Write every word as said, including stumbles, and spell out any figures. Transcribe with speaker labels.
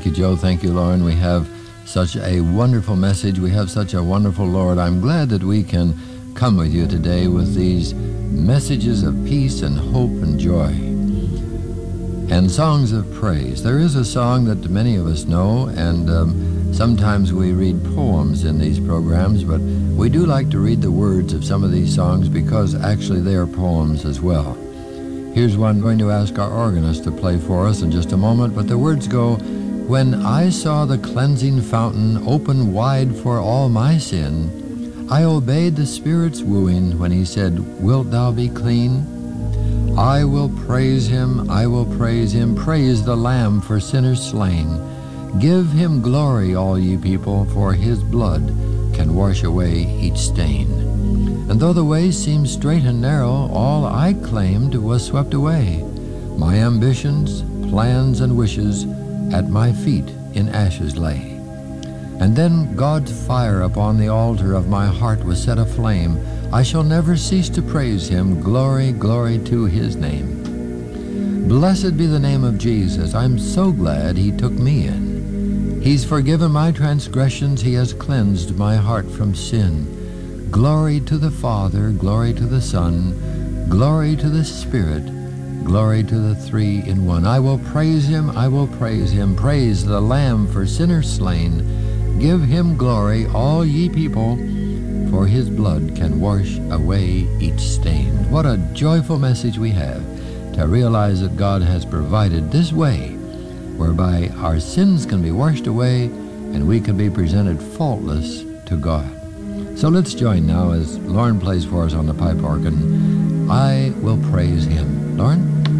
Speaker 1: Thank you, Joe. Thank you, Lauren. We have such a wonderful message. We have such a wonderful Lord. I'm glad that we can come with you today with these messages of peace and hope and joy and songs of praise. There is a song that many of us know, and um, sometimes we read poems in these programs, but we do like to read the words of some of these songs because actually they are poems as well. Here's one I'm going to ask our organist to play for us in just a moment, but the words go, "When I saw the cleansing fountain open wide for all my sin, I obeyed the Spirit's wooing when he said, 'Wilt thou be clean?' I will praise him, I will praise him, praise the Lamb for sinners slain. Give him glory, all ye people, for his blood can wash away each stain. And though the way seemed straight and narrow, all I claimed was swept away. My ambitions, plans, and wishes at my feet in ashes lay. And then God's fire upon the altar of my heart was set aflame. I shall never cease to praise him. Glory, glory to his name. Blessed be the name of Jesus. I'm so glad he took me in. He's forgiven my transgressions. He has cleansed my heart from sin. Glory to the Father, glory to the Son, glory to the Spirit, glory to the three in one. I will praise him, I will praise him. Praise the Lamb for sinners slain. Give him glory, all ye people, for his blood can wash away each stain." What a joyful message we have to realize that God has provided this way whereby our sins can be washed away and we can be presented faultless to God. So let's join now as Lauren plays for us on the pipe organ, "I Will Praise Him." Lauren?